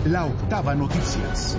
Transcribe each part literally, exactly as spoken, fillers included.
La Octava Noticias.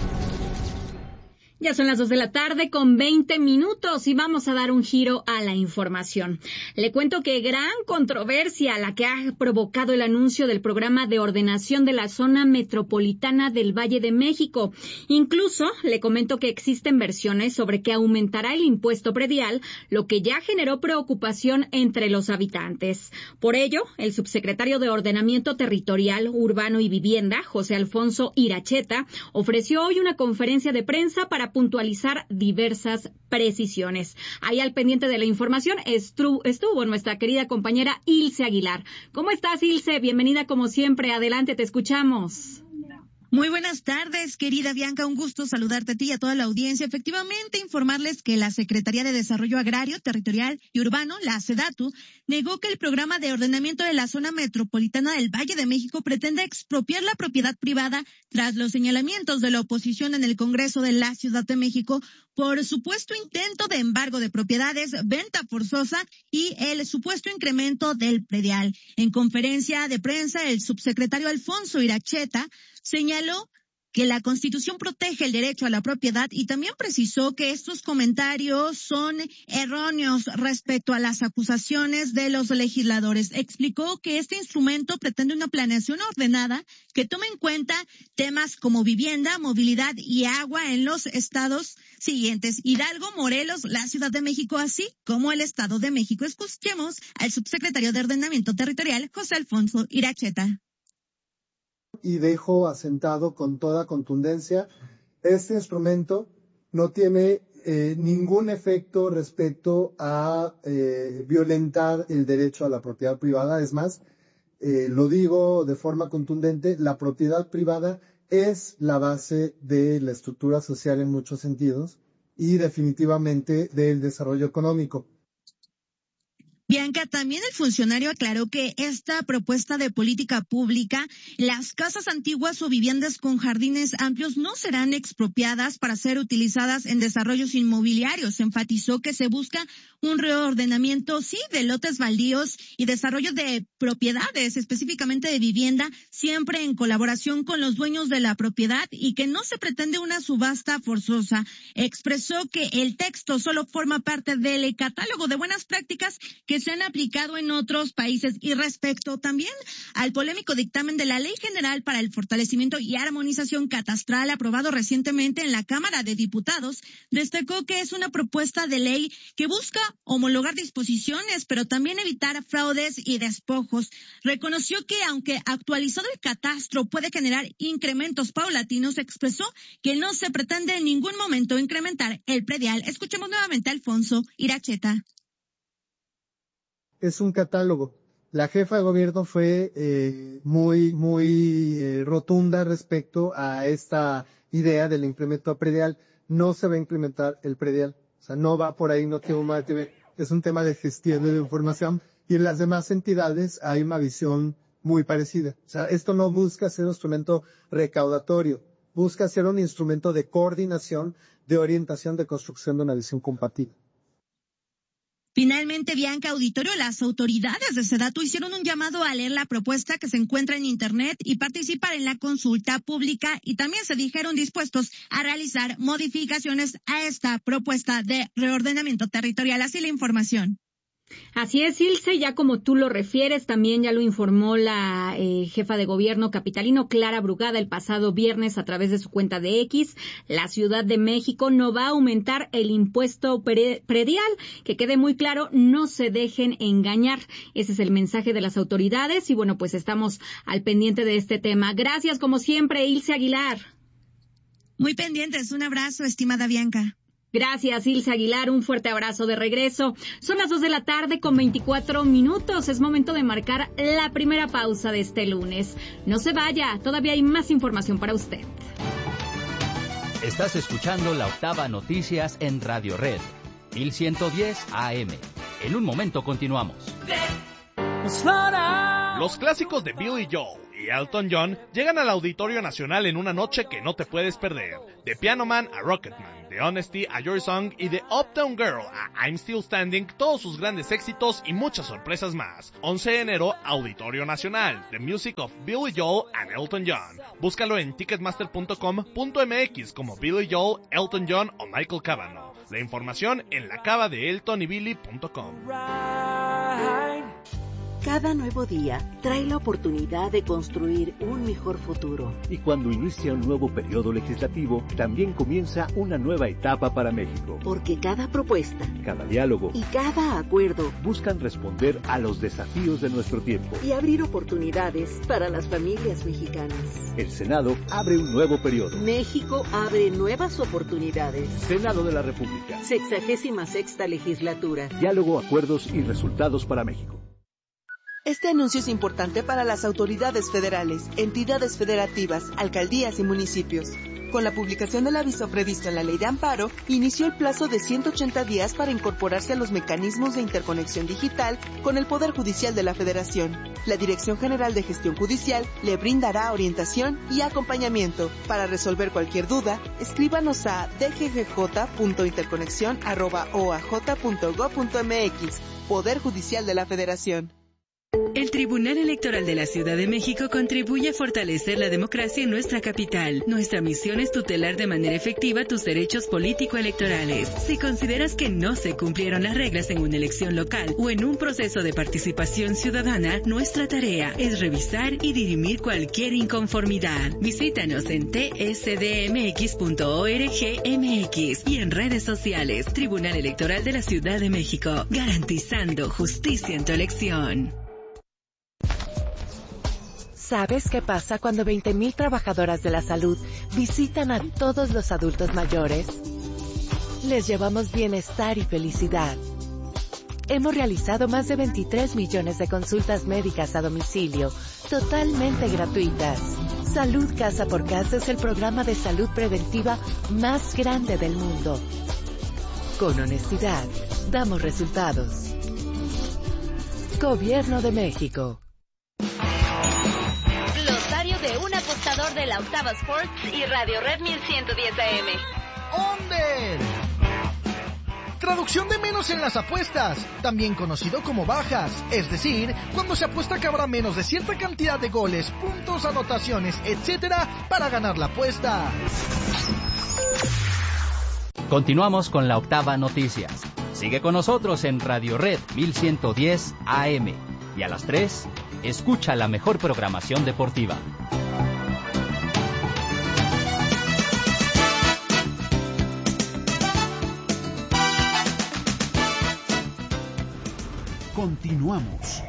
Ya son las dos de la tarde con veinte minutos y vamos a dar un giro a la información. Le cuento que gran controversia la que ha provocado el anuncio del programa de ordenación de la zona metropolitana del Valle de México. Incluso le comento que existen versiones sobre que aumentará el impuesto predial, lo que ya generó preocupación entre los habitantes. Por ello, el subsecretario de Ordenamiento Territorial, Urbano y Vivienda, José Alfonso Iracheta, ofreció hoy una conferencia de prensa para puntualizar diversas precisiones. Ahí al pendiente de la información estuvo, estuvo nuestra querida compañera Ilse Aguilar. ¿Cómo estás, Ilse? Bienvenida como siempre. Adelante, te escuchamos. Muy buenas tardes, querida Bianca, un gusto saludarte a ti y a toda la audiencia. Efectivamente, informarles que la Secretaría de Desarrollo Agrario, Territorial y Urbano, la SEDATU, negó que el programa de ordenamiento de la zona metropolitana del Valle de México pretenda expropiar la propiedad privada tras los señalamientos de la oposición en el Congreso de la Ciudad de México por supuesto intento de embargo de propiedades, venta forzosa y el supuesto incremento del predial. En conferencia de prensa, el subsecretario Alfonso Iracheta señaló que la Constitución protege el derecho a la propiedad y también precisó que estos comentarios son erróneos respecto a las acusaciones de los legisladores. Explicó que este instrumento pretende una planeación ordenada que tome en cuenta temas como vivienda, movilidad y agua en los estados siguientes: Hidalgo, Morelos, la Ciudad de México, así como el Estado de México. Escuchemos al subsecretario de Ordenamiento Territorial, José Alfonso Iracheta. Y dejo asentado con toda contundencia, este instrumento no tiene eh, ningún efecto respecto a eh, violentar el derecho a la propiedad privada. Es más, eh, lo digo de forma contundente, la propiedad privada es la base de la estructura social en muchos sentidos y definitivamente del desarrollo económico. Bianca, también el funcionario aclaró que esta propuesta de política pública, las casas antiguas o viviendas con jardines amplios no serán expropiadas para ser utilizadas en desarrollos inmobiliarios. Enfatizó que se busca un reordenamiento, sí, de lotes baldíos y desarrollo de propiedades, específicamente de vivienda, siempre en colaboración con los dueños de la propiedad y que no se pretende una subasta forzosa. Expresó que el texto solo forma parte del catálogo de buenas prácticas que se han aplicado en otros países. Y respecto también al polémico dictamen de la Ley General para el Fortalecimiento y Armonización Catastral aprobado recientemente en la Cámara de Diputados, destacó que es una propuesta de ley que busca homologar disposiciones, pero también evitar fraudes y despojos. Reconoció que aunque actualizado el catastro puede generar incrementos paulatinos, expresó que no se pretende en ningún momento incrementar el predial. Escuchemos nuevamente a Alfonso Iracheta. Es un catálogo. La jefa de gobierno fue eh, muy, muy eh, rotunda respecto a esta idea del incremento predial. No se va a incrementar el predial. O sea, no va por ahí, no tiene un más que ver. Es un tema de gestión de la información. Y en las demás entidades hay una visión muy parecida. O sea, esto no busca ser un instrumento recaudatorio. Busca ser un instrumento de coordinación, de orientación, de construcción de una visión compatible. Finalmente, Bianca, auditorio, las autoridades de SEDATU hicieron un llamado a leer la propuesta que se encuentra en Internet y participar en la consulta pública, y también se dijeron dispuestos a realizar modificaciones a esta propuesta de reordenamiento territorial. Así la información. Así es, Ilse, ya como tú lo refieres, también ya lo informó la eh, jefa de gobierno capitalino, Clara Brugada, el pasado viernes a través de su cuenta de X. La Ciudad de México no va a aumentar el impuesto pre- predial. Que quede muy claro, no se dejen engañar. Ese es el mensaje de las autoridades y bueno, pues estamos al pendiente de este tema. Gracias, como siempre, Ilse Aguilar. Muy pendientes. Un abrazo, estimada Bianca. Gracias, Ilse Aguilar. Un fuerte abrazo de regreso. Son las dos de la tarde con veinticuatro minutos. Es momento de marcar la primera pausa de este lunes. No se vaya, todavía hay más información para usted. Estás escuchando la Octava Noticias en Radio Red, mil ciento diez A M. En un momento continuamos. Los clásicos de Billy Joel y Elton John llegan al Auditorio Nacional en una noche que no te puedes perder. De Piano Man a Rocketman, de Honesty a Your Song y de Uptown Girl a I'm Still Standing, todos sus grandes éxitos y muchas sorpresas más. once de enero, Auditorio Nacional, The Music of Billy Joel and Elton John. Búscalo en ticketmaster punto com punto m x como Billy Joel, Elton John o Michael Cavanaugh. La información en la cava de elton y billy punto com. Cada nuevo día trae la oportunidad de construir un mejor futuro. Y cuando inicia un nuevo periodo legislativo, también comienza una nueva etapa para México. Porque cada propuesta, cada diálogo y cada acuerdo buscan responder a los desafíos de nuestro tiempo y abrir oportunidades para las familias mexicanas. El Senado abre un nuevo periodo. México abre nuevas oportunidades. Senado de la República. Sexagésima sexta legislatura. Diálogo, acuerdos y resultados para México. Este anuncio es importante para las autoridades federales, entidades federativas, alcaldías y municipios. Con la publicación del aviso previsto en la Ley de Amparo, inició el plazo de ciento ochenta días para incorporarse a los mecanismos de interconexión digital con el Poder Judicial de la Federación. La Dirección General de Gestión Judicial le brindará orientación y acompañamiento. Para resolver cualquier duda, escríbanos a d g g j punto interconexión arroba o a j punto gob punto m x. Poder Judicial de la Federación. El Tribunal Electoral de la Ciudad de México contribuye a fortalecer la democracia en nuestra capital. Nuestra misión es tutelar de manera efectiva tus derechos político-electorales. Si consideras que no se cumplieron las reglas en una elección local o en un proceso de participación ciudadana, nuestra tarea es revisar y dirimir cualquier inconformidad. Visítanos en t s d m x punto org m x y en redes sociales. Tribunal Electoral de la Ciudad de México, garantizando justicia en tu elección. ¿Sabes qué pasa cuando veinte mil trabajadoras de la salud visitan a todos los adultos mayores? Les llevamos bienestar y felicidad. Hemos realizado más de veintitrés millones de consultas médicas a domicilio, totalmente gratuitas. Salud Casa por Casa es el programa de salud preventiva más grande del mundo. Con honestidad, damos resultados. Gobierno de México. De un apostador de la Octava Sports y Radio Red mil ciento diez A M. ¡Onder! Traducción de menos en las apuestas, también conocido como bajas, es decir, cuando se apuesta que habrá menos de cierta cantidad de goles, puntos, anotaciones, etcétera, para ganar la apuesta. Continuamos con la Octava Noticias. Sigue con nosotros en Radio Red mil ciento diez A M. Y a las tres, escucha la mejor programación deportiva. Continuamos.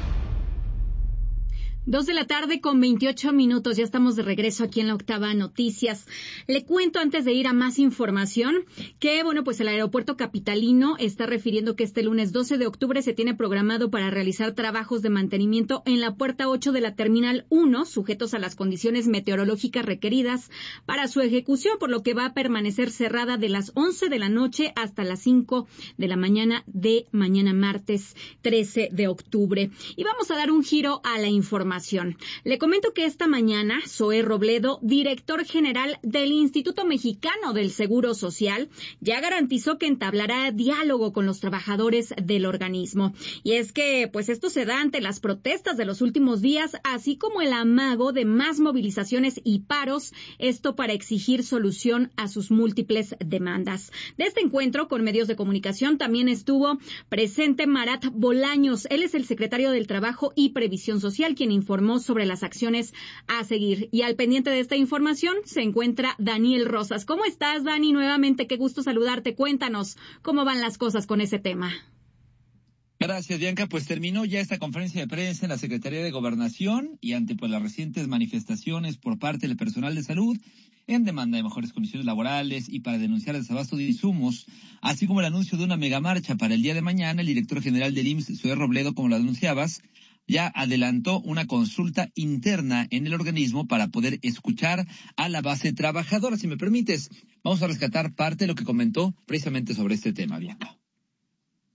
Dos de la tarde con veintiocho minutos, ya estamos de regreso aquí en la Octava Noticias. Le cuento antes de ir a más información que, bueno, pues el aeropuerto capitalino está refiriendo que este lunes doce de octubre se tiene programado para realizar trabajos de mantenimiento en la puerta ocho de la Terminal uno, sujetos a las condiciones meteorológicas requeridas para su ejecución, por lo que va a permanecer cerrada de las once de la noche hasta las cinco de la mañana de mañana martes trece de octubre. Y vamos a dar un giro a la información. Le comento que esta mañana Zoé Robledo, director general del Instituto Mexicano del Seguro Social, ya garantizó que entablará diálogo con los trabajadores del organismo. Y es que, pues esto se da ante las protestas de los últimos días, así como el amago de más movilizaciones y paros, esto para exigir solución a sus múltiples demandas. De este encuentro con medios de comunicación también estuvo presente Marat Bolaños. Él es el secretario del Trabajo y Previsión Social, quien informó sobre las acciones a seguir. Y al pendiente de esta información se encuentra Daniel Rosas. ¿Cómo estás, Dani? Nuevamente, qué gusto saludarte. Cuéntanos cómo van las cosas con ese tema. Gracias, Bianca. Pues terminó ya esta conferencia de prensa en la Secretaría de Gobernación y ante pues las recientes manifestaciones por parte del personal de salud en demanda de mejores condiciones laborales y para denunciar el desabasto de insumos, así como el anuncio de una megamarcha para el día de mañana, el director general del I M S S, Zoé Robledo, como lo anunciabas, ya adelantó una consulta interna en el organismo para poder escuchar a la base trabajadora. Si me permites, vamos a rescatar parte de lo que comentó precisamente sobre este tema, Bianca.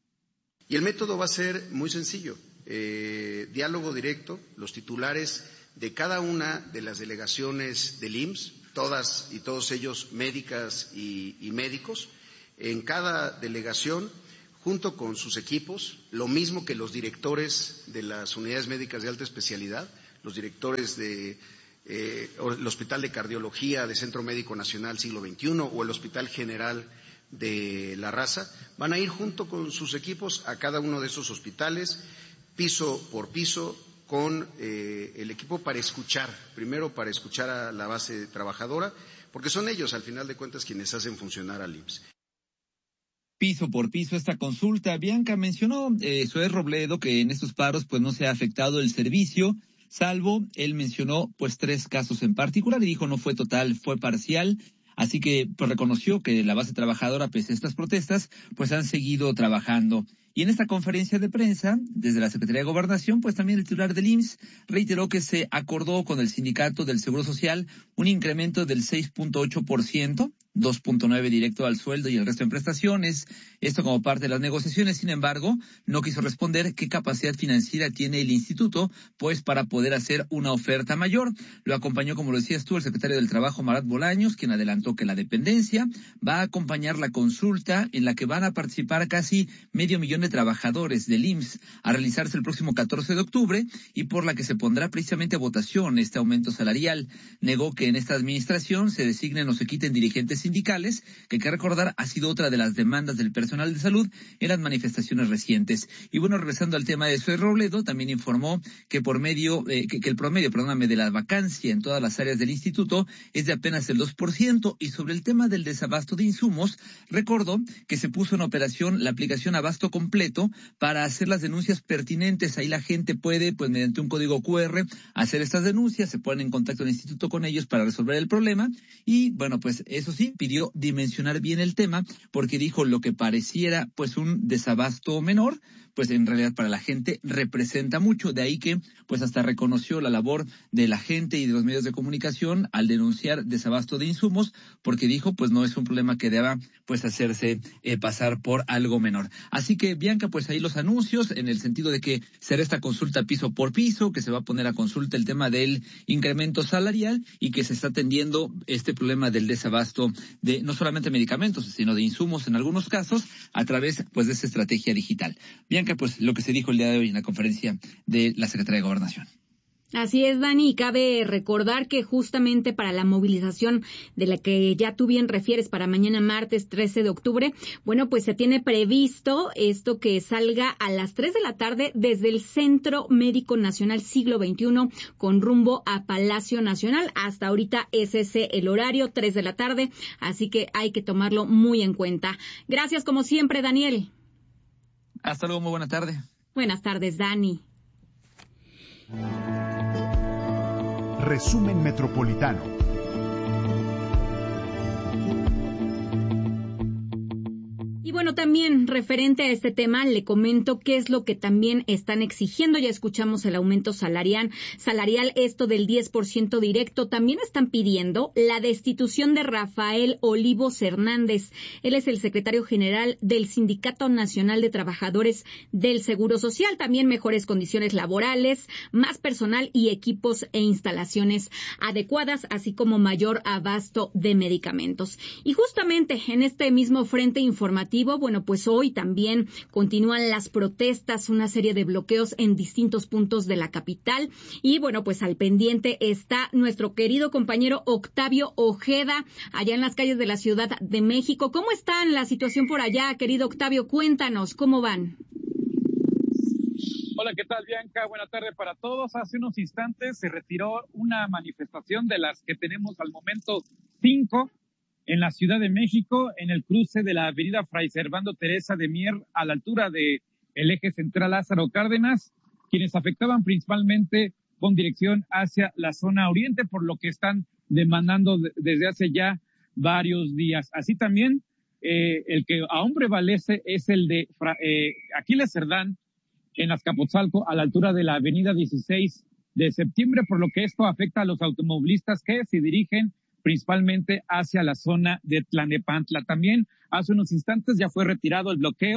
Y el método va a ser muy sencillo, eh, diálogo directo, los titulares de cada una de las delegaciones del I M S S, todas y todos ellos médicas y, y médicos, en cada delegación, junto con sus equipos, lo mismo que los directores de las unidades médicas de alta especialidad, los directores de eh, el Hospital de Cardiología de Centro Médico Nacional Siglo veintiuno o el Hospital General de La Raza, van a ir junto con sus equipos a cada uno de esos hospitales, piso por piso, con eh, el equipo para escuchar, primero para escuchar a la base trabajadora, porque son ellos, al final de cuentas, quienes hacen funcionar al I M S S. Piso por piso esta consulta. Bianca mencionó, eh, Zoé Robledo, que en estos paros pues no se ha afectado el servicio, salvo, él mencionó pues tres casos en particular y dijo no fue total, fue parcial. Así que pues reconoció que la base trabajadora, pese a estas protestas, pues han seguido trabajando. Y en esta conferencia de prensa, desde la Secretaría de Gobernación, pues también el titular del I M S S reiteró que se acordó con el Sindicato del Seguro Social un incremento del seis punto ocho por ciento, dos punto nueve por ciento directo al sueldo y el resto en prestaciones. Esto como parte de las negociaciones. Sin embargo, no quiso responder qué capacidad financiera tiene el instituto, pues para poder hacer una oferta mayor. Lo acompañó, como lo decías tú, el secretario del Trabajo, Marat Bolaños, quien adelantó que la dependencia va a acompañar la consulta en la que van a participar casi medio millón de trabajadores del I M S S a realizarse el próximo catorce de octubre y por la que se pondrá precisamente a votación este aumento salarial. Negó que en esta administración se designen o se quiten dirigentes sindicales, que hay que recordar ha sido otra de las demandas del personal de salud en las manifestaciones recientes. Y bueno, regresando al tema de Zoé Robledo, también informó que por medio, eh, que, que el promedio, perdóname, de la vacancia en todas las áreas del instituto es de apenas el dos por ciento. Y sobre el tema del desabasto de insumos, recordó que se puso en operación la aplicación Abasto Completo para hacer las denuncias pertinentes. Ahí la gente puede, pues mediante un código cu erre, hacer estas denuncias, se ponen en contacto el instituto con ellos para resolver el problema. Y bueno, pues eso sí, pidió dimensionar bien el tema, porque dijo lo que pareciera pues un desabasto menor, pues en realidad para la gente representa mucho. De ahí que pues hasta reconoció la labor de la gente y de los medios de comunicación al denunciar desabasto de insumos, porque dijo pues no es un problema que deba pues hacerse eh, pasar por algo menor. Así que Bianca, pues ahí los anuncios en el sentido de que será esta consulta piso por piso, que se va a poner a consulta el tema del incremento salarial y que se está atendiendo este problema del desabasto de no solamente medicamentos, sino de insumos en algunos casos a través pues de esa estrategia digital. Bianca, pues lo que se dijo el día de hoy en la conferencia de la Secretaría de Gobernación. Así es, Dani, y cabe recordar que justamente para la movilización de la que ya tú bien refieres para mañana martes trece de octubre, bueno, pues se tiene previsto esto que salga a las tres de la tarde desde el Centro Médico Nacional Siglo veintiuno con rumbo a Palacio Nacional. Hasta ahorita es ese el horario, tres de la tarde, así que hay que tomarlo muy en cuenta. Gracias como siempre, Daniel. Hasta luego, muy buena tarde. Buenas tardes, Dani. Resumen Metropolitano. Y bueno, también referente a este tema, le comento qué es lo que también están exigiendo. Ya escuchamos el aumento salarial, salarial esto del diez por ciento directo. También están pidiendo la destitución de Rafael Olivos Hernández. Él es el secretario general del Sindicato Nacional de Trabajadores del Seguro Social. También mejores condiciones laborales, más personal y equipos e instalaciones adecuadas, así como mayor abasto de medicamentos. Y justamente en este mismo frente informativo, bueno, pues hoy también continúan las protestas, una serie de bloqueos en distintos puntos de la capital. Y bueno, pues al pendiente está nuestro querido compañero Octavio Ojeda, allá en las calles de la Ciudad de México. ¿Cómo está la situación por allá, querido Octavio? Cuéntanos, ¿cómo van? Hola, ¿qué tal, Bianca? Buena tarde para todos. Hace unos instantes se retiró una manifestación de las que tenemos al momento cinco en la Ciudad de México, en el cruce de la avenida Fray Servando Teresa de Mier, a la altura de el eje central Lázaro Cárdenas, quienes afectaban principalmente con dirección hacia la zona oriente, por lo que están demandando de, desde hace ya varios días. Así también, eh, el que aún prevalece es el de eh, Aquiles Cerdán, en Azcapotzalco, a la altura de la avenida dieciséis de septiembre, por lo que esto afecta a los automovilistas que se dirigen principalmente hacia la zona de Tlanepantla. También hace unos instantes ya fue retirado el bloqueo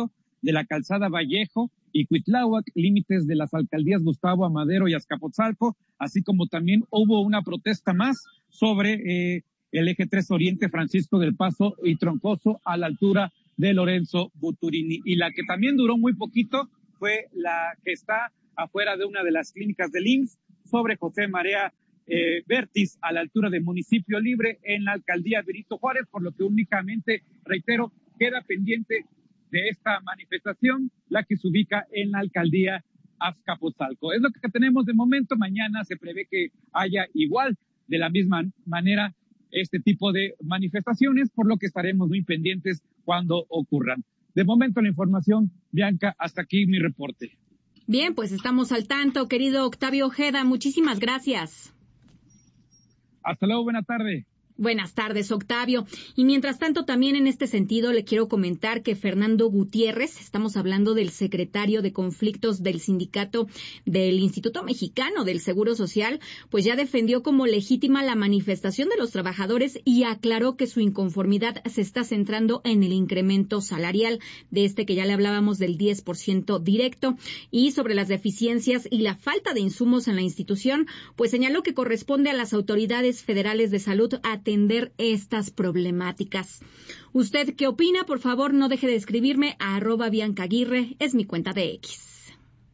de la calzada Vallejo y Cuitláhuac, límites de las alcaldías Gustavo Amadero y Azcapotzalco, así como también hubo una protesta más sobre eh, el eje tres Oriente, Francisco del Paso y Troncoso a la altura de Lorenzo Buturini. Y la que también duró muy poquito fue la que está afuera de una de las clínicas del I M S S sobre José Marea eh, Vértiz a la altura de Municipio Libre en la alcaldía Benito Juárez, por lo que únicamente, reitero, queda pendiente de esta manifestación, la que se ubica en la alcaldía Azcapotzalco. Es lo que tenemos de momento. Mañana se prevé que haya igual, de la misma manera, este tipo de manifestaciones, por lo que estaremos muy pendientes cuando ocurran. De momento la información, Bianca, hasta aquí mi reporte. Bien, pues estamos al tanto, querido Octavio Ojeda. Muchísimas gracias. Hasta luego, buena tarde. Buenas tardes, Octavio. Y mientras tanto, también en este sentido, le quiero comentar que Fernando Gutiérrez, estamos hablando del secretario de conflictos del sindicato del Instituto Mexicano del Seguro Social, pues ya defendió como legítima la manifestación de los trabajadores y aclaró que su inconformidad se está centrando en el incremento salarial de este que ya le hablábamos del diez por ciento directo, y sobre las deficiencias y la falta de insumos en la institución, pues señaló que corresponde a las autoridades federales de salud a atender estas problemáticas. ¿Usted qué opina? Por favor, no deje de escribirme a arroba Bianca Aguirre, es mi cuenta de X.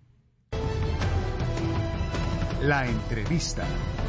La entrevista.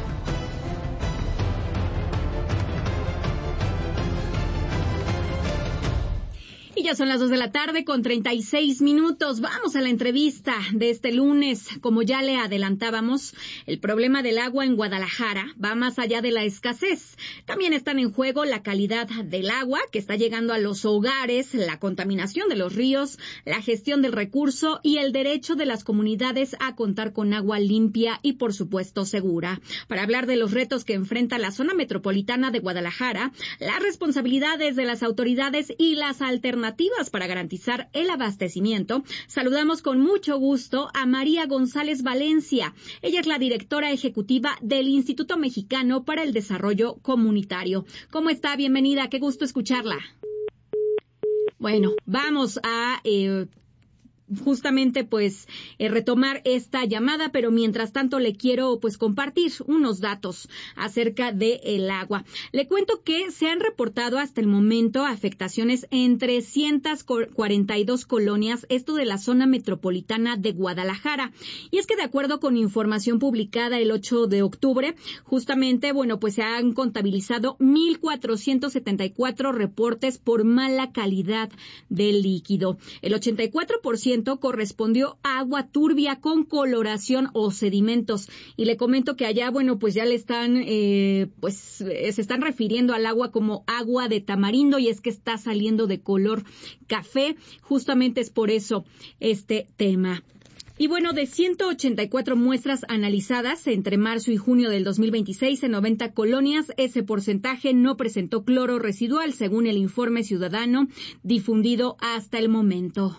Y ya son las dos de la tarde con treinta y seis minutos. Vamos a la entrevista de este lunes. Como ya le adelantábamos, el problema del agua en Guadalajara va más allá de la escasez. También están en juego la calidad del agua que está llegando a los hogares, la contaminación de los ríos, la gestión del recurso y el derecho de las comunidades a contar con agua limpia y, por supuesto, segura. Para hablar de los retos que enfrenta la zona metropolitana de Guadalajara, las responsabilidades de las autoridades y las alternativas para garantizar el abastecimiento, saludamos con mucho gusto a María González Valencia. Ella es la directora ejecutiva del Instituto Mexicano para el Desarrollo Comunitario. ¿Cómo está? Bienvenida, qué gusto escucharla. Bueno, vamos a eh, justamente pues eh, retomar esta llamada, pero mientras tanto le quiero pues compartir unos datos acerca del agua. Le cuento que se han reportado hasta el momento afectaciones en trescientas cuarenta y dos colonias, esto de la zona metropolitana de Guadalajara. Y es que de acuerdo con información publicada el ocho de octubre, justamente, bueno, pues se han contabilizado mil cuatrocientos setenta y cuatro reportes por mala calidad del líquido. El ochenta y cuatro por ciento correspondió a agua turbia con coloración o sedimentos. Y le comento que allá, bueno, pues ya le están, eh, pues eh, se están refiriendo al agua como agua de tamarindo, y es que está saliendo de color café. Justamente es por eso este tema. Y bueno, de ciento ochenta y cuatro muestras analizadas entre marzo y junio del dos mil veintiséis en noventa colonias, ese porcentaje no presentó cloro residual, según el informe ciudadano difundido hasta el momento.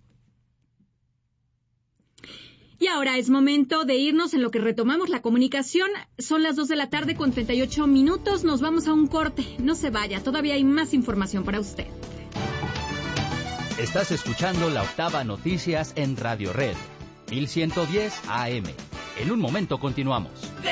Y ahora es momento de irnos en lo que retomamos la comunicación. Son las dos de la tarde con treinta y ocho minutos. Nos vamos a un corte. No se vaya, todavía hay más información para usted. Estás escuchando La Octava Noticias en Radio Red, mil ciento diez A M. En un momento continuamos.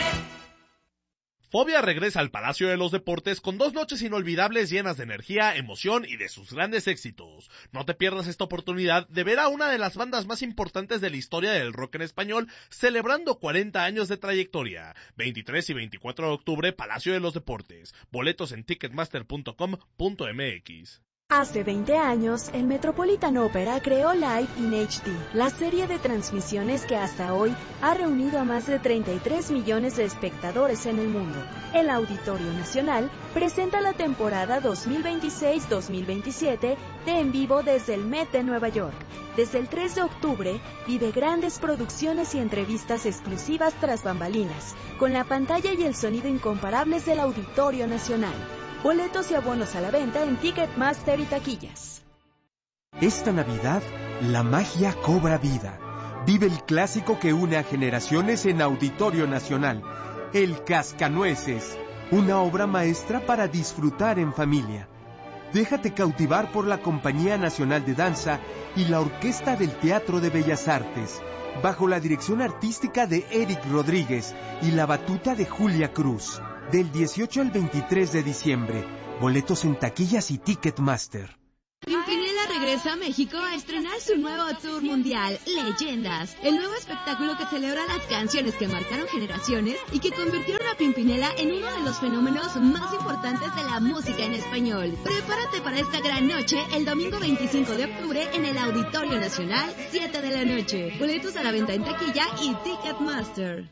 Fobia regresa al Palacio de los Deportes con dos noches inolvidables llenas de energía, emoción y de sus grandes éxitos. No te pierdas esta oportunidad de ver a una de las bandas más importantes de la historia del rock en español celebrando cuarenta años de trayectoria. veintitrés y veinticuatro de octubre, Palacio de los Deportes. Boletos en ticketmaster punto com punto m x. Hace veinte años, el Metropolitan Opera creó Live in H D, la serie de transmisiones que hasta hoy ha reunido a más de treinta y tres millones de espectadores en el mundo. El Auditorio Nacional presenta la temporada dos mil veintiséis dos mil veintisiete de En Vivo desde el Met de Nueva York. Desde el tres de octubre, vive grandes producciones y entrevistas exclusivas tras bambalinas, con la pantalla y el sonido incomparables del Auditorio Nacional. Boletos y abonos a la venta en Ticketmaster y taquillas. Esta Navidad, la magia cobra vida. Vive el clásico que une a generaciones en Auditorio Nacional, El Cascanueces, una obra maestra para disfrutar en familia. Déjate cautivar por la Compañía Nacional de Danza y la Orquesta del Teatro de Bellas Artes, bajo la dirección artística de Eric Rodríguez y la batuta de Julia Cruz. Del dieciocho al veintitrés de diciembre. Boletos en taquillas y Ticketmaster. Pimpinela regresa a México a estrenar su nuevo tour mundial, Leyendas, el nuevo espectáculo que celebra las canciones que marcaron generaciones y que convirtieron a Pimpinela en uno de los fenómenos más importantes de la música en español. Prepárate para esta gran noche el domingo veinticinco de octubre en el Auditorio Nacional, siete de la noche. Boletos a la venta en taquilla y Ticketmaster.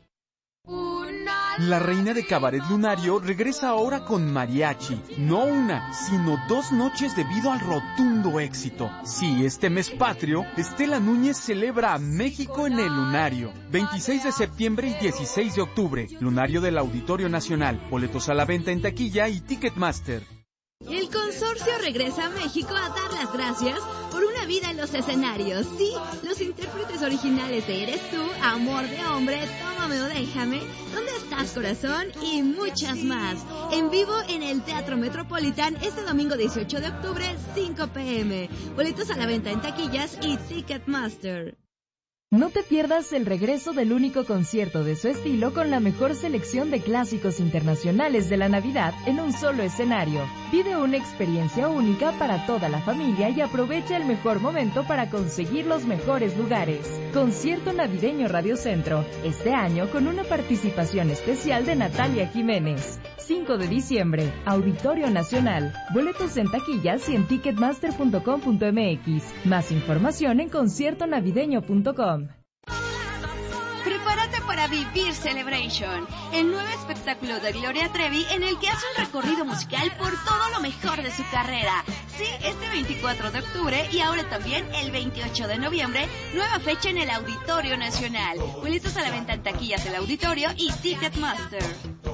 La reina de Cabaret Lunario regresa ahora con mariachi. No una, sino dos noches debido al rotundo éxito. Sí, este mes patrio, Estela Núñez celebra a México en el Lunario. veintiséis de septiembre y dieciséis de octubre. Lunario del Auditorio Nacional. Boletos a la venta en taquilla y Ticketmaster. El consorcio regresa a México a dar las gracias por una vida en los escenarios. Sí, los intérpretes originales de Eres Tú, Amor de Hombre, Tómame o Déjame, ¿Dónde estás, corazón? Y muchas más. En vivo en el Teatro Metropolitan este domingo dieciocho de octubre, cinco pe eme. Boletos a la venta en taquillas y Ticketmaster. No te pierdas el regreso del único concierto de su estilo con la mejor selección de clásicos internacionales de la Navidad en un solo escenario. Vive una experiencia única para toda la familia y aprovecha el mejor momento para conseguir los mejores lugares. Concierto Navideño Radio Centro, este año con una participación especial de Natalia Jiménez. cinco de diciembre, Auditorio Nacional. Boletos en taquillas y en ticketmaster punto com punto eme equis. Más información en concierto navideño punto com. Prepárate para vivir Celebration, el nuevo espectáculo de Gloria Trevi en el que hace un recorrido musical por todo lo mejor de su carrera. Sí, este veinticuatro de octubre y ahora también el veintiocho de noviembre, nueva fecha en el Auditorio Nacional. Boletos a la venta en taquillas del Auditorio y Ticketmaster.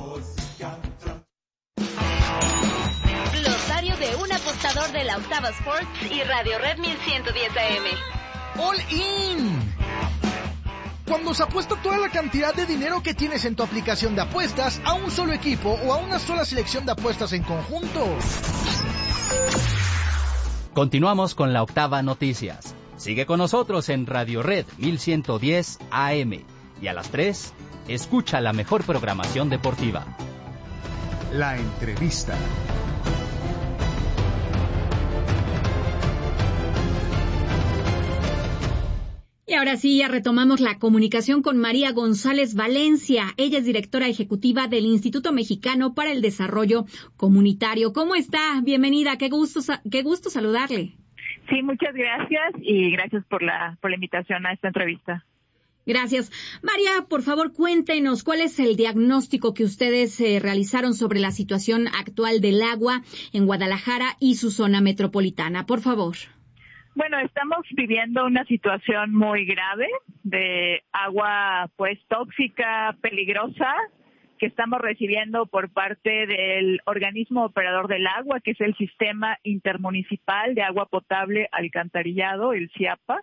Glosario de un apostador de la Octava Sports y Radio Red mil ciento diez A M. All in. Cuando se apuesta toda la cantidad de dinero que tienes en tu aplicación de apuestas a un solo equipo o a una sola selección de apuestas en conjunto. Continuamos con la Octava Noticias. Sigue con nosotros en Radio Red mil ciento diez A M. Y a las tres, escucha la mejor programación deportiva. La entrevista. Y ahora sí, ya retomamos la comunicación con María González Valencia. Ella es directora ejecutiva del Instituto Mexicano para el Desarrollo Comunitario. ¿Cómo está? Bienvenida. Qué gusto, qué gusto saludarle. Sí, muchas gracias y gracias por la, por la invitación a esta entrevista. Gracias. María, por favor, cuéntenos cuál es el diagnóstico que ustedes eh, realizaron sobre la situación actual del agua en Guadalajara y su zona metropolitana. Por favor. Bueno, estamos viviendo una situación muy grave de agua pues tóxica, peligrosa, que estamos recibiendo por parte del organismo operador del agua, que es el Sistema Intermunicipal de Agua Potable Alcantarillado, el SIAPA,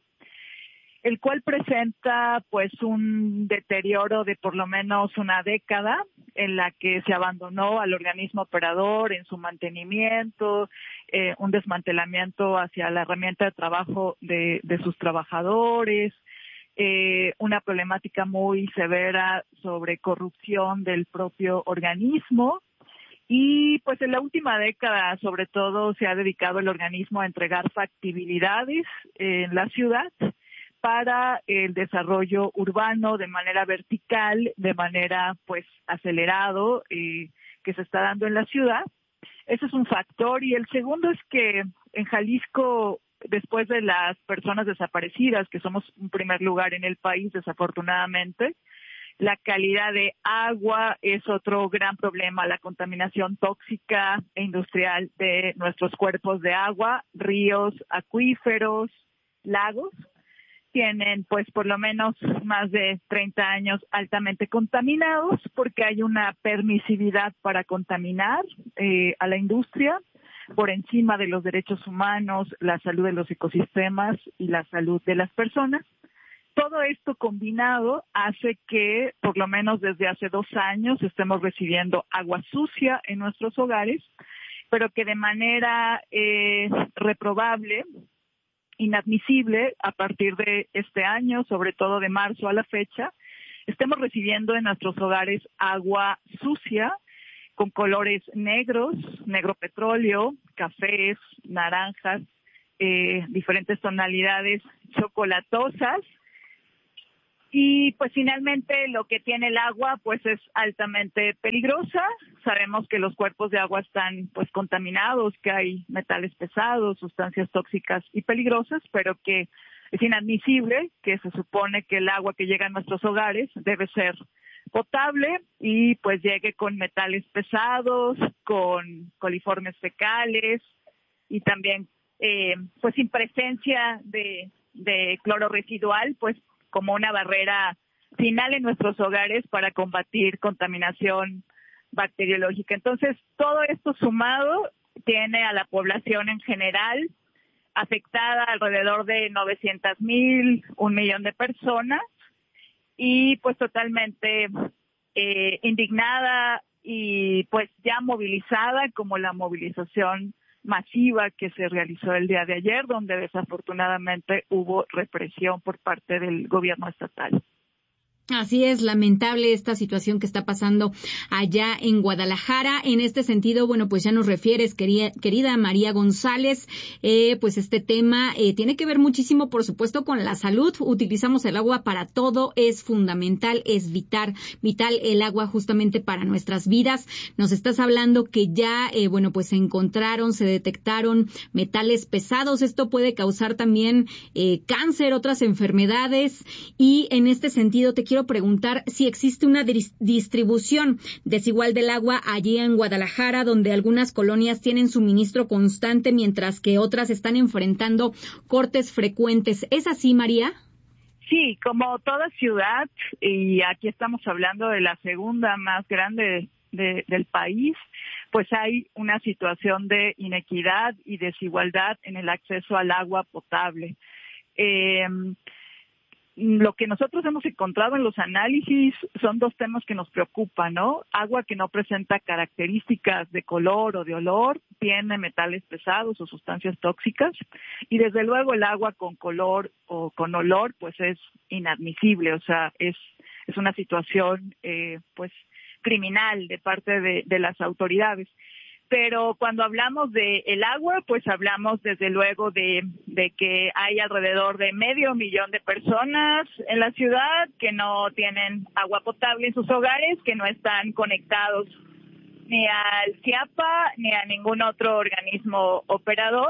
el cual presenta pues un deterioro de por lo menos una década en la que se abandonó al organismo operador en su mantenimiento, eh, un desmantelamiento hacia la herramienta de trabajo de, de sus trabajadores, eh, una problemática muy severa sobre corrupción del propio organismo. Y pues en la última década, sobre todo, se ha dedicado el organismo a entregar factibilidades en la ciudad para el desarrollo urbano de manera vertical, de manera pues acelerado, eh, que se está dando en la ciudad. Ese es un factor. Y el segundo es que en Jalisco, después de las personas desaparecidas, que somos un primer lugar en el país, desafortunadamente, la calidad de agua es otro gran problema, la contaminación tóxica e industrial de nuestros cuerpos de agua, ríos, acuíferos, lagos. Tienen pues por lo menos más de treinta años altamente contaminados porque hay una permisividad para contaminar eh, a la industria por encima de los derechos humanos, la salud de los ecosistemas y la salud de las personas. Todo esto combinado hace que por lo menos desde hace dos años estemos recibiendo agua sucia en nuestros hogares, pero que de manera eh, reprobable, inadmisible, a partir de este año, sobre todo de marzo a la fecha, estemos recibiendo en nuestros hogares agua sucia, con colores negros, negro petróleo, cafés, naranjas, eh, diferentes tonalidades chocolatosas. Y pues finalmente lo que tiene el agua pues es altamente peligrosa. Sabemos que los cuerpos de agua están pues contaminados, que hay metales pesados, sustancias tóxicas y peligrosas, pero que es inadmisible, que se supone que el agua que llega a nuestros hogares debe ser potable y pues llegue con metales pesados, con coliformes fecales y también eh, pues sin presencia de, de cloro residual, pues como una barrera final en nuestros hogares para combatir contaminación bacteriológica. Entonces, todo esto sumado tiene a la población en general afectada alrededor de novecientos mil, un millón de personas, y pues totalmente eh, indignada y pues ya movilizada, como la movilización masiva que se realizó el día de ayer, donde desafortunadamente hubo represión por parte del gobierno estatal. Así es, lamentable esta situación que está pasando allá en Guadalajara. En este sentido, bueno, pues ya nos refieres, querida, querida María González, eh, pues este tema eh, tiene que ver muchísimo, por supuesto, con la salud. Utilizamos el agua para todo, es fundamental, es vital, vital el agua justamente para nuestras vidas. Nos estás hablando que ya, eh, bueno, pues se encontraron, se detectaron metales pesados. Esto puede causar también eh, cáncer, otras enfermedades, y en este sentido te quiero Quiero preguntar si existe una distribución desigual del agua allí en Guadalajara, donde algunas colonias tienen suministro constante, mientras que otras están enfrentando cortes frecuentes. ¿Es así, María? Sí, como toda ciudad, y aquí estamos hablando de la segunda más grande de, del país, pues hay una situación de inequidad y desigualdad en el acceso al agua potable. Eh, Lo que nosotros hemos encontrado en los análisis son dos temas que nos preocupan, ¿no? Agua que no presenta características de color o de olor, tiene metales pesados o sustancias tóxicas, y desde luego el agua con color o con olor, pues es inadmisible, o sea, es es una situación, eh, pues, criminal de parte de, de las autoridades. Pero cuando hablamos de el agua, pues hablamos desde luego de, de que hay alrededor de medio millón de personas en la ciudad que no tienen agua potable en sus hogares, que no están conectados ni al CIAPA ni a ningún otro organismo operador.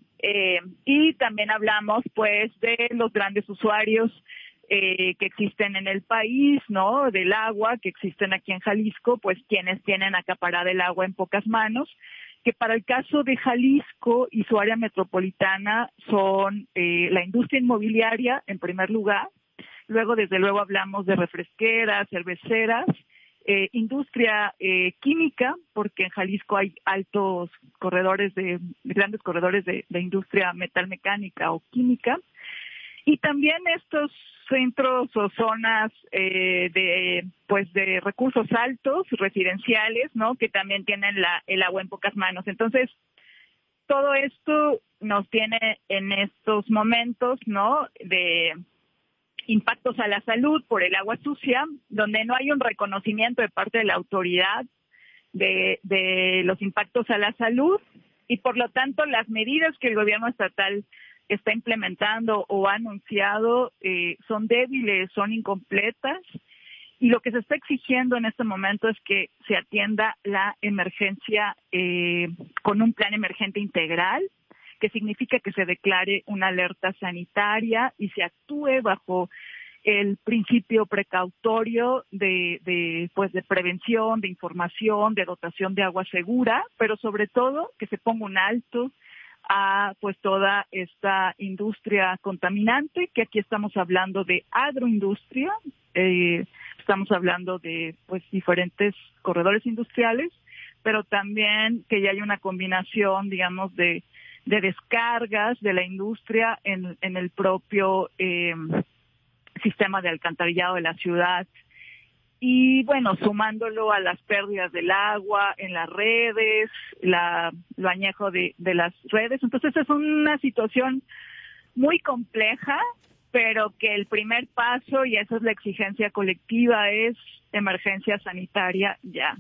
Eh, y también hablamos pues de los grandes usuarios Eh, que existen en el país, ¿no? Del agua, que existen aquí en Jalisco, pues quienes tienen acaparada el agua en pocas manos, que para el caso de Jalisco y su área metropolitana son eh, la industria inmobiliaria en primer lugar, luego desde luego hablamos de refresqueras, cerveceras, eh, industria eh, química, porque en Jalisco hay altos corredores de, grandes corredores de, de industria metalmecánica o química, y también estos centros o zonas eh, de pues de recursos altos, residenciales, ¿no? Que también tienen la, el agua en pocas manos. Entonces, todo esto nos tiene en estos momentos, ¿no? De impactos a la salud por el agua sucia, donde no hay un reconocimiento de parte de la autoridad de, de los impactos a la salud, y por lo tanto las medidas que el gobierno estatal está implementando o ha anunciado eh, son débiles, son incompletas, y lo que se está exigiendo en este momento es que se atienda la emergencia eh, con un plan emergente integral, que significa que se declare una alerta sanitaria y se actúe bajo el principio precautorio de, de, pues, de prevención, de información, de dotación de agua segura, pero sobre todo que se ponga un alto a pues toda esta industria contaminante, que aquí estamos hablando de agroindustria, eh, estamos hablando de pues diferentes corredores industriales, pero también que ya hay una combinación, digamos, de, de descargas de la industria en, en el propio eh, sistema de alcantarillado de la ciudad. y bueno, sumándolo a las pérdidas del agua en las redes, la, lo añejo de, de las redes. Entonces es una situación muy compleja, pero que el primer paso, y esa es la exigencia colectiva, es emergencia sanitaria ya.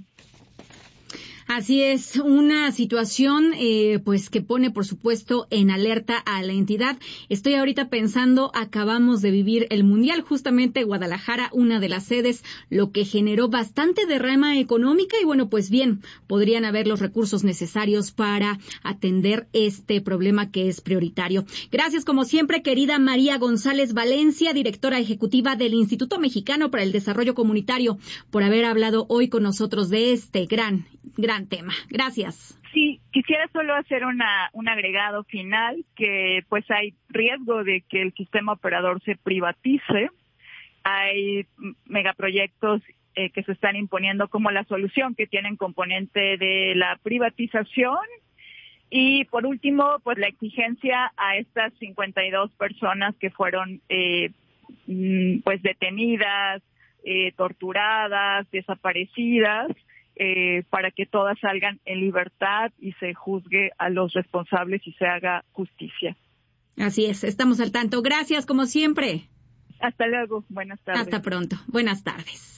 Así es, una situación eh, pues que pone por supuesto en alerta a la entidad. Estoy ahorita pensando, acabamos de vivir el Mundial, justamente Guadalajara, una de las sedes, lo que generó bastante derrama económica y bueno, pues bien, podrían haber los recursos necesarios para atender este problema que es prioritario. Gracias como siempre, querida María González Valencia, directora ejecutiva del Instituto Mexicano para el Desarrollo Comunitario, por haber hablado hoy con nosotros de este gran gran tema. Gracias. Sí, quisiera solo hacer una un agregado final, que pues hay riesgo de que el sistema operador se privatice. Hay megaproyectos eh, que se están imponiendo como la solución, que tienen componente de la privatización. Y por último, pues la exigencia a estas cincuenta y dos personas que fueron eh, pues detenidas, eh, torturadas, desaparecidas, Eh, para que todas salgan en libertad y se juzgue a los responsables y se haga justicia. Así es, estamos al tanto. Gracias, como siempre. Hasta luego, buenas tardes. Hasta pronto, buenas tardes.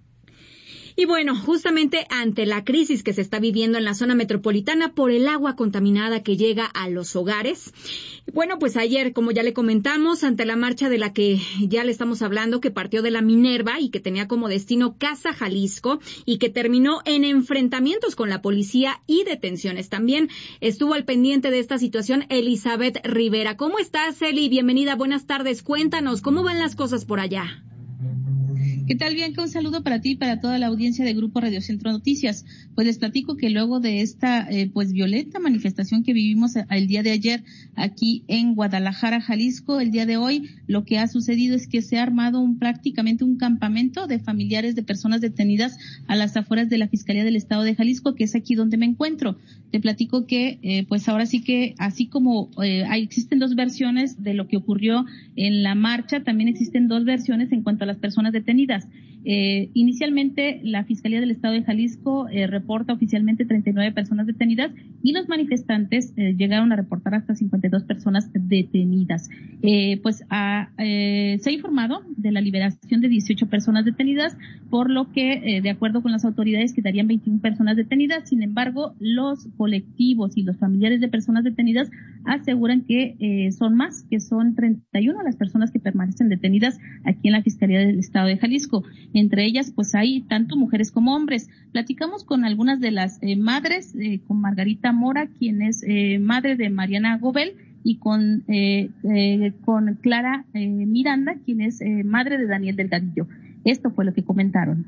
Y bueno, justamente ante la crisis que se está viviendo en la zona metropolitana por el agua contaminada que llega a los hogares, bueno, pues ayer, como ya le comentamos, ante la marcha de la que ya le estamos hablando, que partió de la Minerva y que tenía como destino Casa Jalisco y que terminó en enfrentamientos con la policía y detenciones. También estuvo al pendiente de esta situación Elizabeth Rivera. ¿Cómo estás, Eli? Bienvenida, buenas tardes. Cuéntanos, ¿cómo van las cosas por allá? ¿Qué tal, Bianca? Un saludo para ti y para toda la audiencia de Grupo Radio Centro Noticias. Pues les platico que luego de esta eh, pues violenta manifestación que vivimos el día de ayer aquí en Guadalajara, Jalisco, el día de hoy lo que ha sucedido es que se ha armado un prácticamente un campamento de familiares de personas detenidas a las afueras de la Fiscalía del Estado de Jalisco, que es aquí donde me encuentro. Te platico que eh, pues ahora sí que así como eh, hay, existen dos versiones de lo que ocurrió en la marcha, también existen dos versiones en cuanto a las personas detenidas. Eh, inicialmente, la Fiscalía del Estado de Jalisco eh, reporta oficialmente treinta y nueve personas detenidas y los manifestantes eh, llegaron a reportar hasta cincuenta y dos personas detenidas. Eh, pues a, eh, se ha informado de la liberación de dieciocho personas detenidas, por lo que, eh, de acuerdo con las autoridades, quedarían veintiuna personas detenidas. Sin embargo, los colectivos y los familiares de personas detenidas aseguran que eh, son más, que son treinta y una las personas que permanecen detenidas aquí en la Fiscalía del Estado de Jalisco. Entre ellas, pues hay tanto mujeres como hombres. Platicamos con algunas de las eh, madres, eh, con Margarita Mora, quien es eh, madre de Mariana Gobel, y con eh, eh, con Clara eh, Miranda, quien es eh, madre de Daniel Delgadillo. Esto fue lo que comentaron.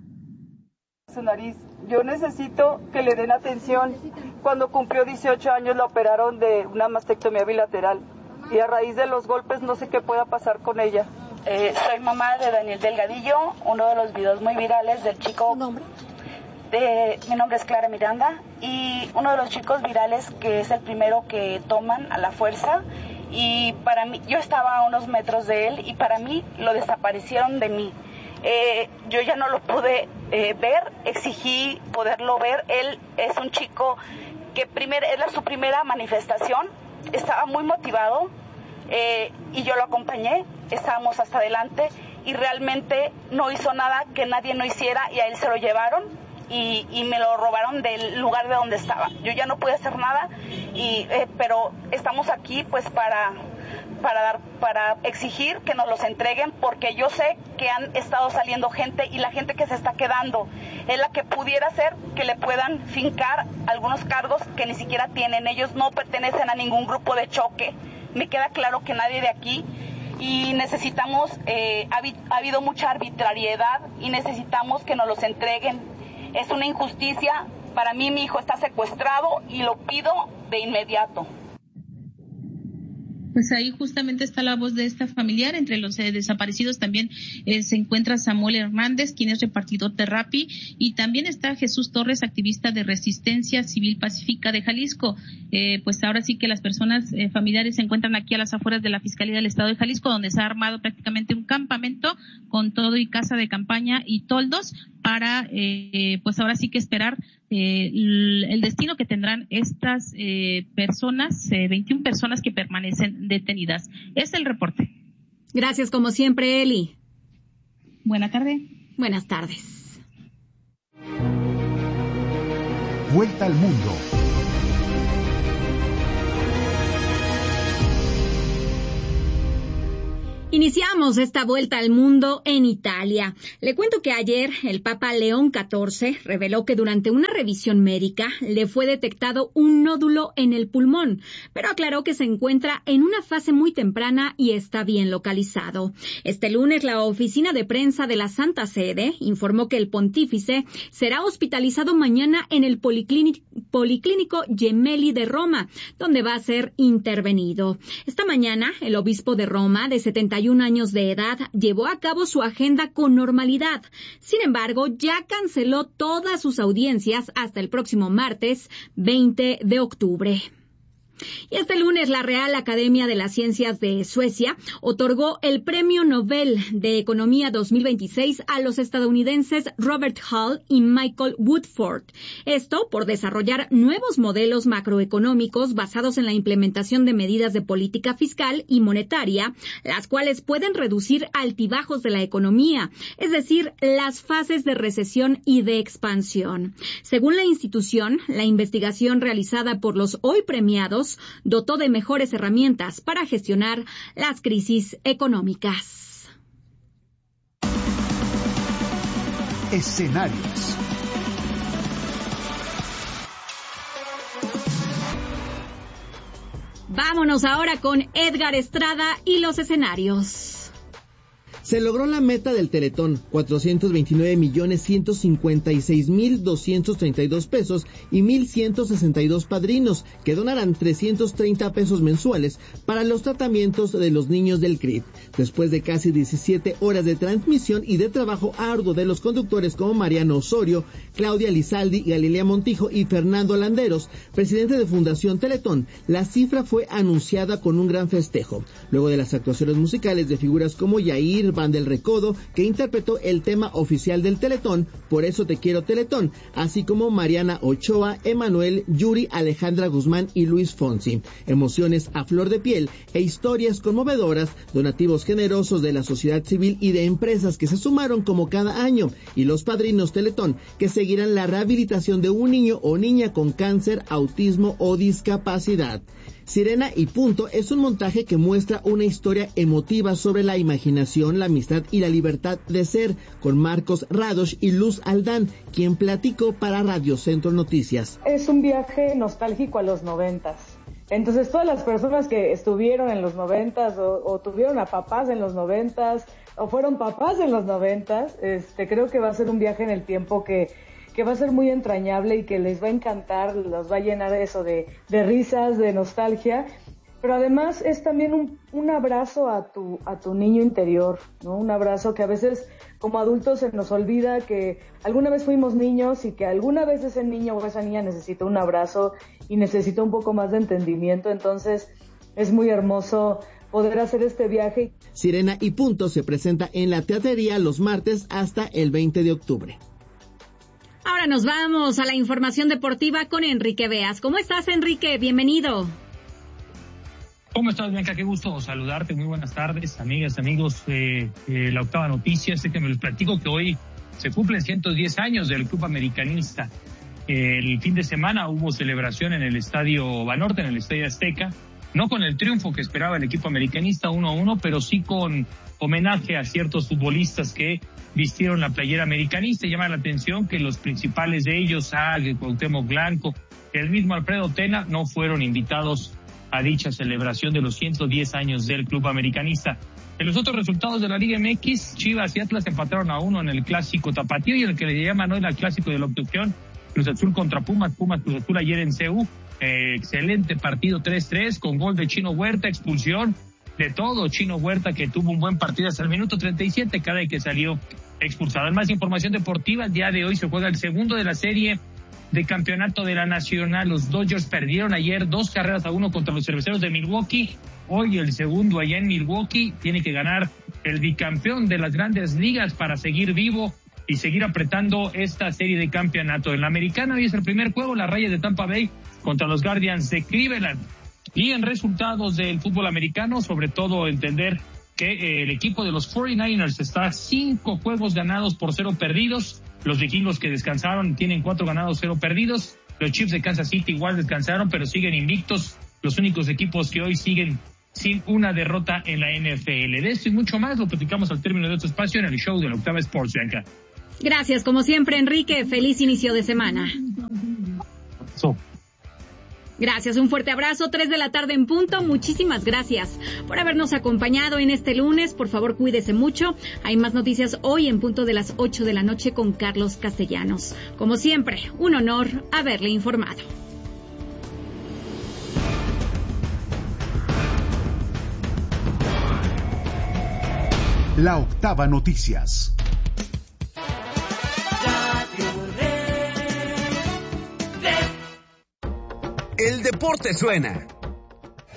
Su nariz. Yo necesito que le den atención. Cuando cumplió dieciocho años la operaron de una mastectomía bilateral y a raíz de los golpes no sé qué pueda pasar con ella. Eh, soy mamá de Daniel Delgadillo, uno de los videos muy virales del chico. ¿Tu nombre? De, mi nombre es Clara Miranda y uno de los chicos virales que es el primero que toman a la fuerza, y para mí, yo estaba a unos metros de él y para mí lo desaparecieron de mí. Eh, yo ya no lo pude eh, ver, exigí poderlo ver. Él es un chico que primer, era su primera manifestación, estaba muy motivado. Eh, y yo lo acompañé, estábamos hasta adelante y realmente no hizo nada que nadie no hiciera y a él se lo llevaron y, y me lo robaron del lugar de donde estaba. Yo ya no pude hacer nada, y, eh, pero estamos aquí pues para, para, dar, para exigir que nos los entreguen, porque yo sé que han estado saliendo gente y la gente que se está quedando es la que pudiera ser que le puedan fincar algunos cargos que ni siquiera tienen. Ellos no pertenecen a ningún grupo de choque. Me queda claro que nadie de aquí, y necesitamos, eh, ha, ha habido mucha arbitrariedad y necesitamos que nos los entreguen. Es una injusticia. Para mí mi hijo está secuestrado y lo pido de inmediato. Pues ahí justamente está la voz de esta familiar. Entre los eh, desaparecidos también eh, se encuentra Samuel Hernández, quien es repartidor de Rappi, y también está Jesús Torres, activista de Resistencia Civil Pacífica de Jalisco. Eh, pues ahora sí que las personas eh, familiares se encuentran aquí a las afueras de la Fiscalía del Estado de Jalisco, donde se ha armado prácticamente un campamento con todo y casa de campaña y toldos para, eh, pues ahora sí que esperar eh, el destino que tendrán estas eh, personas, eh, veintiuna personas que permanecen detenidas. Es el reporte. Gracias como siempre, Eli. Buena tarde. Buenas tardes. Vuelta al mundo. Iniciamos esta vuelta al mundo en Italia. Le cuento que ayer el Papa León catorce reveló que durante una revisión médica le fue detectado un nódulo en el pulmón, pero aclaró que se encuentra en una fase muy temprana y está bien localizado. Este lunes la oficina de prensa de la Santa Sede informó que el pontífice será hospitalizado mañana en el policlínico, policlínico Gemelli de Roma, donde va a ser intervenido. Esta mañana el obispo de Roma, de setenta y un años de edad, llevó a cabo su agenda con normalidad. Sin embargo, ya canceló todas sus audiencias hasta el próximo martes veinte de octubre. Y este lunes la Real Academia de las Ciencias de Suecia otorgó el Premio Nobel de Economía dos mil veintiséis a los estadounidenses Robert Hall y Michael Woodford. Esto por desarrollar nuevos modelos macroeconómicos basados en la implementación de medidas de política fiscal y monetaria, las cuales pueden reducir altibajos de la economía, es decir, las fases de recesión y de expansión. Según la institución, la investigación realizada por los hoy premiados dotó de mejores herramientas para gestionar las crisis económicas. Escenarios. Vámonos ahora con Edgar Estrada y los escenarios. Se logró la meta del Teletón, cuatrocientos veintinueve millones ciento cincuenta y seis mil doscientos treinta y dos pesos y mil ciento sesenta y dos padrinos, que donarán trescientos treinta pesos mensuales para los tratamientos de los niños del C R I D. Después de casi diecisiete horas de transmisión y de trabajo arduo de los conductores como Mariano Osorio, Claudia Lizaldi, Galilea Montijo y Fernando Landeros, presidente de Fundación Teletón, la cifra fue anunciada con un gran festejo. Luego de las actuaciones musicales de figuras como Yair Van del Recodo, que interpretó el tema oficial del Teletón, Por eso te quiero Teletón, así como Mariana Ochoa, Emanuel, Yuri, Alejandra Guzmán y Luis Fonsi. Emociones a flor de piel e historias conmovedoras, donativos generosos de la sociedad civil y de empresas que se sumaron como cada año, y los padrinos Teletón, que seguirán la rehabilitación de un niño o niña con cáncer, autismo o discapacidad. Sirena y Punto es un montaje que muestra una historia emotiva sobre la imaginación, la amistad y la libertad de ser, con Marcos Radosh y Luz Aldán, quien platicó para Radio Centro Noticias. Es un viaje nostálgico a los noventas. Entonces todas las personas que estuvieron en los noventas o, o tuvieron a papás en los noventas o fueron papás en los noventas, este, creo que va a ser un viaje en el tiempo que que va a ser muy entrañable y que les va a encantar, los va a llenar eso de, de risas, de nostalgia, pero además es también un, un abrazo a tu, a tu niño interior, ¿no? Un abrazo que a veces como adultos se nos olvida que alguna vez fuimos niños y que alguna vez ese niño o esa niña necesita un abrazo y necesita un poco más de entendimiento, entonces es muy hermoso poder hacer este viaje. Sirena y Punto se presenta en la teatrería los martes hasta el veinte de octubre. Ahora nos vamos a la información deportiva con Enrique Beas. ¿Cómo estás, Enrique? Bienvenido. ¿Cómo estás, Bianca? Qué gusto saludarte. Muy buenas tardes, amigas, amigos de, de La Octava Noticia. Sé que me les platico que hoy se cumplen ciento diez años del Club Americanista. El fin de semana hubo celebración en el Estadio Banorte, en el Estadio Azteca. No con el triunfo que esperaba el equipo americanista uno a uno, pero sí con homenaje a ciertos futbolistas que vistieron la playera americanista. Llama la atención que los principales de ellos, Sague, Cuauhtémoc Blanco, el mismo Alfredo Tena, no fueron invitados a dicha celebración de los ciento diez años del Club Americanista. En los otros resultados de la Liga M X, Chivas y Atlas empataron a uno en el Clásico Tapatío, y en el que le llaman hoy el Clásico de la Obstrucción, Cruz Azul contra Pumas, Pumas Cruz Azul ayer en C U, eh, excelente partido tres tres con gol de Chino Huerta, expulsión de todo Chino Huerta, que tuvo un buen partido hasta el minuto treinta y siete, cada vez que salió expulsado. En más información deportiva, el día de hoy se juega el segundo de la serie de campeonato de la Nacional. Los Dodgers perdieron ayer dos carreras a uno contra los Cerveceros de Milwaukee. Hoy el segundo allá en Milwaukee tiene que ganar el bicampeón de las Grandes Ligas para seguir vivo y seguir apretando esta serie de campeonato. En la Americana hoy es el primer juego, las Rayas de Tampa Bay contra los Guardians de Cleveland. Y en resultados del fútbol americano, sobre todo entender que eh, el equipo de los cuarenta y nueve ers está a cinco juegos ganados por cero perdidos. Los vikingos que descansaron tienen cuatro ganados, cero perdidos. Los Chiefs de Kansas City igual descansaron, pero siguen invictos. Los únicos equipos que hoy siguen sin una derrota en la N F L. De esto y mucho más lo platicamos al término de este espacio en el show de la Octava Sports, Bianca. Gracias, como siempre, Enrique. Feliz inicio de semana. So. Gracias, un fuerte abrazo, tres de la tarde en punto. Muchísimas gracias por habernos acompañado en este lunes. Por favor, cuídese mucho. Hay más noticias hoy en punto de las ocho de la noche con Carlos Castellanos. Como siempre, un honor haberle informado. La Octava Noticias. El deporte suena